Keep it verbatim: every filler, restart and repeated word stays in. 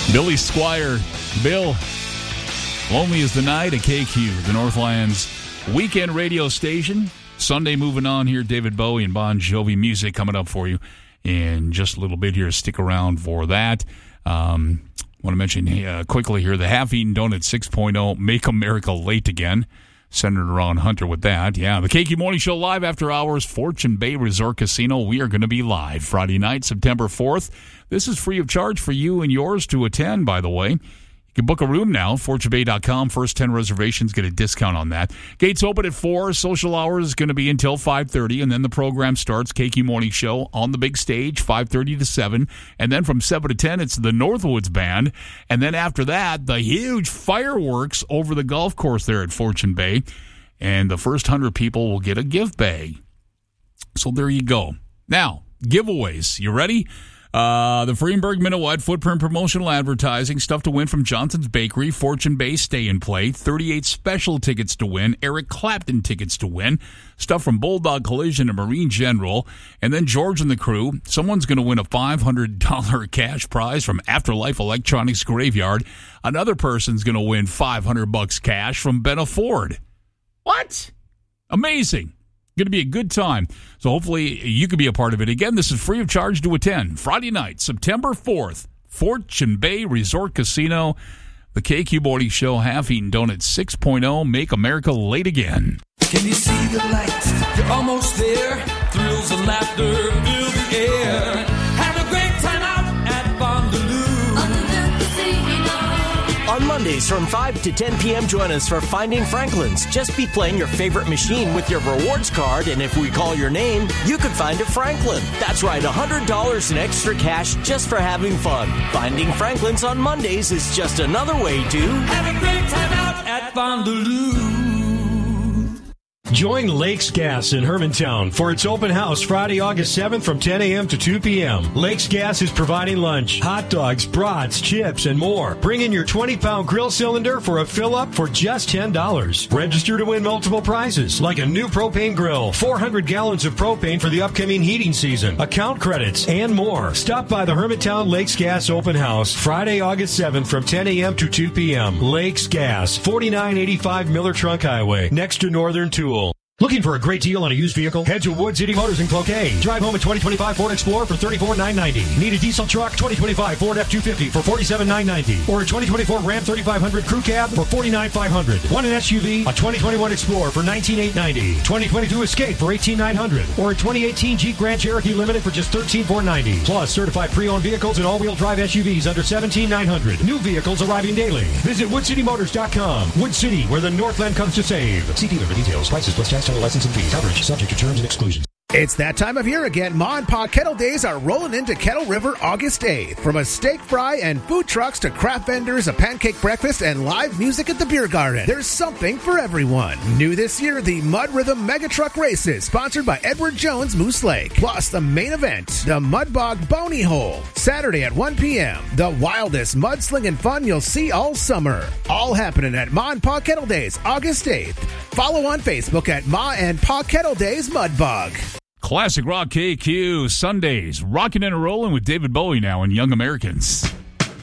Billy Squire. Bill, Lonely is the Night at K Q, the Northland's weekend radio station. Sunday moving on here. David Bowie and Bon Jovi music coming up for you in just a little bit here. Stick around for that. Um, want to mention uh, quickly here, the Half-Eaten Donut six point oh, Make America Late Again. Senator Ron Hunter with that. Yeah, the K Q Morning Show live after hours, Fortune Bay Resort Casino. We are going to be live Friday night, September fourth. This is free of charge for you and yours to attend, by the way. You can book a room now, fortune bay dot com. First ten reservations get a discount on that. Gates open at four. Social hours is going to be until five thirty, and then the program starts. K Q Morning Show on the big stage, five thirty to seven. And then from seven to ten, it's the Northwoods Band. And then after that, the huge fireworks over the golf course there at Fortune Bay. And the first one hundred people will get a gift bag. So there you go. Now, giveaways. You ready? Uh, the Freenberg Minuet Footprint Promotional Advertising, stuff to win from Johnson's Bakery, Fortune Bay Stay and Play, thirty-eight special tickets to win, Eric Clapton tickets to win, stuff from Bulldog Collision and Marine General, and then George and the crew. Someone's going to win a five hundred dollars cash prize from Afterlife Electronics Graveyard. Another person's going to win five hundred bucks cash from Benna Ford. What? Amazing. Going to be a good time. So hopefully you can be a part of it. Again, this is free of charge to attend. Friday night, September fourth, Fortune Bay Resort Casino. The K Q Morning Show, Half-Eaten Donut six point oh, Make America Late Again. Can you see the light? You're almost there. Thrills and laughter fill the air. Have a great time out at Fondaloo. On Mondays from five to ten p.m., join us for Finding Franklin's. Just be playing your favorite machine with your rewards card, and if we call your name, you can find a Franklin. That's right, one hundred dollars in extra cash just for having fun. Finding Franklin's on Mondays is just another way to have a great time out at Fondaloo. Join Lakes Gas in Hermantown for its open house Friday, August seventh from ten a.m. to two p.m. Lakes Gas is providing lunch, hot dogs, brats, chips, and more. Bring in your twenty-pound grill cylinder for a fill-up for just ten dollars. Register to win multiple prizes, like a new propane grill, four hundred gallons of propane for the upcoming heating season, account credits, and more. Stop by the Hermantown Lakes Gas open house Friday, August seventh from ten a.m. to two p.m. Lakes Gas, forty-nine eighty-five Miller Trunk Highway, next to Northern Tool. Looking for a great deal on a used vehicle? Head to Wood City Motors in Cloquet. Drive home a twenty twenty-five Ford Explorer for thirty-four thousand nine hundred ninety dollars. Need a diesel truck? twenty twenty-five Ford F two fifty for forty-seven thousand nine hundred ninety dollars. Or a twenty twenty-four Ram thirty-five hundred Crew Cab for forty-nine thousand five hundred dollars. Want an S U V? A twenty twenty-one Explorer for nineteen thousand eight hundred ninety dollars. twenty twenty-two Escape for eighteen thousand nine hundred dollars. Or a twenty eighteen Jeep Grand Cherokee Limited for just thirteen thousand four hundred ninety dollars. Plus, certified pre-owned vehicles and all-wheel drive S U Vs under seventeen thousand nine hundred dollars. New vehicles arriving daily. Visit wood city motors dot com. Wood City, where the Northland comes to save. See dealer for details. Prices plus tax, title, license, and fees. Coverage subject to terms and exclusions. It's that time of year again. Ma and Pa Kettle Days are rolling into Kettle River August eighth. From a steak fry and food trucks to craft vendors, a pancake breakfast, and live music at the beer garden, there's something for everyone. New this year, the Mud Rhythm Mega Truck Races, sponsored by Edward Jones Moose Lake. Plus, the main event, the Mud Bog Boney Hole, Saturday at one p.m. The wildest mudslinging fun you'll see all summer. All happening at Ma and Pa Kettle Days, August eighth. Follow on Facebook at Ma and Pa Kettle Days Mud Bog. Classic Rock K Q, Sundays, rocking and rolling with David Bowie now and Young Americans.